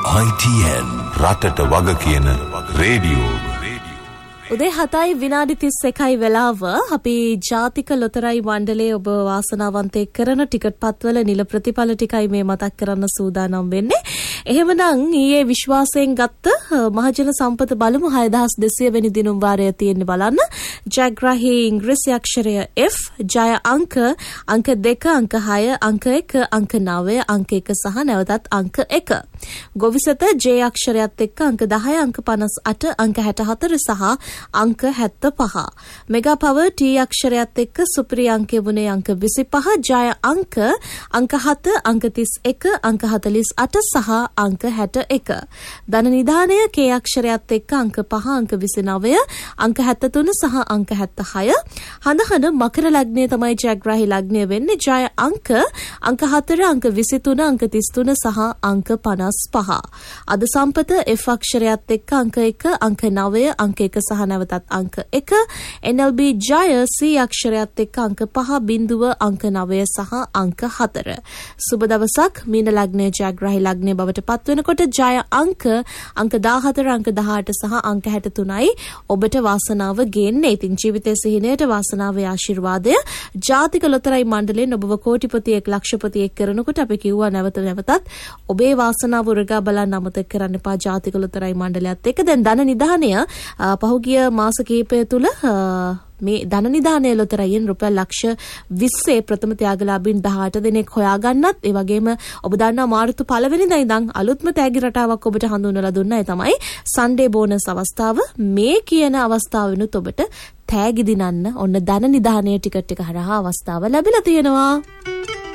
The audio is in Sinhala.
ITN රටට වග කියන රේඩියෝ. උදේ 7යි විනාඩි 31යි වෙලාව. අපි ජාතික ලොතරැයි මණ්ඩලයේ ඔබ වාසනාවන්තයෙ කරන ටිකට් පත්වල නිල ප්‍රතිඵල ටිකයි මේ මතක් කරන්න සූදානම් වෙන්නේ. එහෙමනම් ඊයේ විශ්වාසයෙන් ගත්ත මහජන සම්පත බලමු 6200 වෙනි දිනුම් වාරය තියෙන්නේ බලන්න. ජයග්‍රාහී ඉංග්‍රීසි අක්ෂරය F, ජය අංක 2, අංක 6, අංක 1, අංක 9, අංක 1 සහ නැවතත් අංක 1. ගොවිසත J අක්ෂරයත් එක්ක අංක 10, අංක 58, අංක 64 සහ අංක 75. මෙගා පවර් T අක්ෂරයත් එක්ක සුපිරි අංකය වුණේ අංක 25, ජය අංක 7, අංක 31, අංක 48 සහ අංක 61. ධන නිධානය K අක්ෂරයත් එක්ක අංක 5, අංක 29, අංක 73 සහ අංක 76. හඳහන මකර ලග්නය තමයි ජයග්‍රාහී ලග්නය වෙන්නේ. ජය අංක 4, අංක 23, අංක 33 සහ අංක 55. අද සම්පත F අක්ෂරයත් එක්ක අංක 1, අංක 9, අංක 1 සහ නැවතත් අංක 1. NLB ජය C අක්ෂරයත් එක්ක අංක 5, බිඳුව, අංක 9 සහ අංක 4. සුබ දවසක්. මීන ලග්නය ජයග්‍රාහී ලග්නය බවට පත් වෙනකොට ජය අංක 14, අංක 18 සහ අංක 63යි ඔබට වාසනාව ගේන්නේ. ඉතින් ජීවිතයේ සිහිනයට වාසනාවේ ආශිර්වාදය ජාතික ලොතරැයි මණ්ඩලයෙන් ඔබව කෝටිපතියෙක් ලක්ෂපතියෙක් කරනකොට අපි කිව්වා නැවතත් ඔබේ වාසනාව උරගා බලන්න අමතක කරන්න එපා ජාතික ලොතරැයි මණ්ඩලයත් එක්ක. දැන් ධන නිධානය පහුගිය මාස කිහිපය තුල මේ ධන නිධානය ලොතරැයියෙන් රුපියල් ලක්ෂ 20 ප්‍රථම ත්‍යාගලාභීන් 18 දෙනෙක් හොයාගන්නත්, ඒ වගේම ඔබ දන්නා මාර්තු 1 වෙනිදා ඉඳන් අලුත්ම තෑගි රටාවක් ඔබට හඳුන්වලා දුන්නා. ඒ තමයි සන්ඩේ බෝනස් අවස්ථාව. මේ කියන අවස්ථාවෙනුත් ඔබට තෑගි දිනන්න ඔන්න ධන නිධානය ටිකට් එක හරහා අවස්ථාව ලැබිලා තියෙනවා.